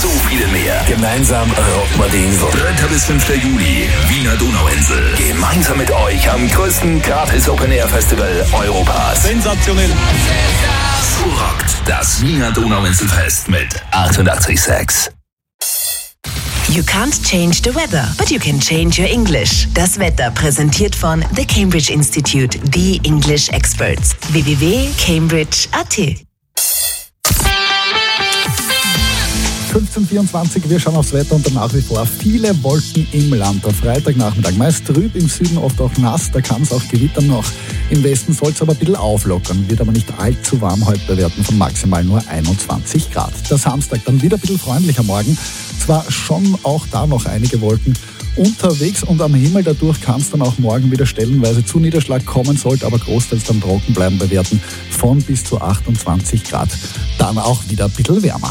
so viele mehr. Gemeinsam rocken wir die Insel. 3. bis 5. Juli, Wiener Donauinsel. Gemeinsam mit euch am größten Gratis-Open-Air-Festival Europas. Sensationell. So rockt das Wiener Donauinselfest mit 88,6. You can't change the weather, but you can change your English. Das Wetter präsentiert von The Cambridge Institute, the English Experts. www.cambridge.at 15:24, wir schauen aufs Wetter und dann nach wie vor viele Wolken im Land. Am Freitagnachmittag meist trüb, im Süden oft auch nass, da kann es auch gewittern noch. Im Westen soll es aber ein bisschen auflockern, wird aber nicht allzu warm heute bei Werten von maximal nur 21 Grad. Der Samstag dann wieder ein bisschen freundlicher morgen, zwar schon auch da noch einige Wolken unterwegs und am Himmel, dadurch kann es dann auch morgen wieder stellenweise zu Niederschlag kommen, sollte aber großteils dann trocken bleiben bei Werten von bis zu 28 Grad. Dann auch wieder ein bisschen wärmer.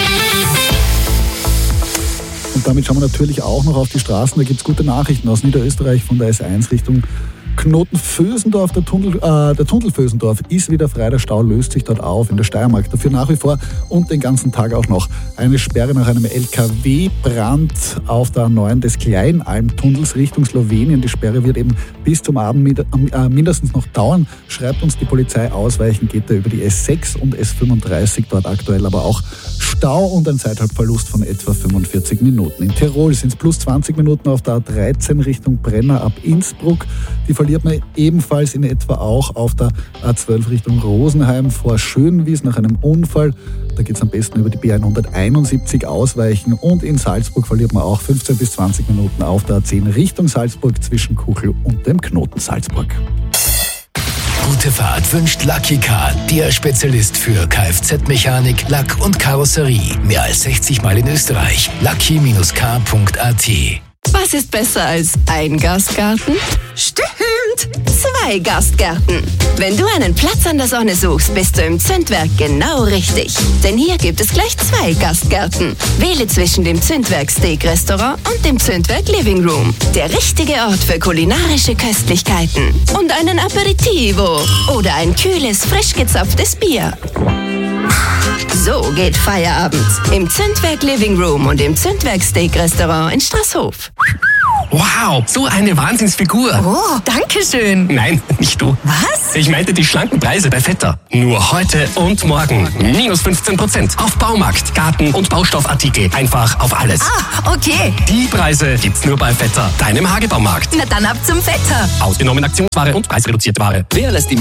Und damit schauen wir natürlich auch noch auf die Straßen. Da gibt es gute Nachrichten aus Niederösterreich von der S1 Richtung Knoten-Vösendorf. Der Tunnel Vösendorf ist wieder frei. Der Stau löst sich dort auf in der Steiermark. Dafür nach wie vor und den ganzen Tag auch noch eine Sperre nach einem LKW-Brand auf der A9 des Kleinalmtunnels Richtung Slowenien. Die Sperre wird eben bis zum Abend mindestens noch dauern, schreibt uns die Polizei. Ausweichen geht da über die S6 und S35, dort aktuell aber auch Stau und ein Zeithalbverlust von etwa 45 Minuten. In Tirol sind es plus 20 Minuten auf der A13 Richtung Brenner ab Innsbruck. Die verliert man ebenfalls in etwa auch auf der A12 Richtung Rosenheim vor Schönwies nach einem Unfall. Da geht es am besten über die B171 ausweichen und in Salzburg verliert man auch 15 bis 20 Minuten auf der A10 Richtung Salzburg zwischen Kuchel und dem Knoten Salzburg. Gute Fahrt wünscht Lucky Car, der Spezialist für Kfz-Mechanik, Lack und Karosserie. Mehr als 60 Mal in Österreich. lucky-car.at. Was ist besser als ein Gastgarten? Stimmt! 2 Gastgärten. Wenn du einen Platz an der Sonne suchst, bist du im Zündwerk genau richtig. Denn hier gibt es gleich 2 Gastgärten. Wähle zwischen dem Zündwerk Steak Restaurant und dem Zündwerk Living Room. Der richtige Ort für kulinarische Köstlichkeiten. Und einen Aperitivo. Oder ein kühles, frisch gezapftes Bier. So geht Feierabend. Im Zündwerk Living Room und im Zündwerk Steak Restaurant in Straßhof. Wow, so eine Wahnsinnsfigur. Oh, danke schön. Nein, nicht du. Was? Ich meinte die schlanken Preise bei Vetter. Nur heute und morgen. Minus 15% auf Baumarkt, Garten- und Baustoffartikel. Einfach auf alles. Ah, okay. Die Preise gibt's nur bei Vetter, deinem Hagebaumarkt. Na dann ab zum Vetter. Ausgenommen Aktionsware und preisreduzierte Ware. Wer lässt die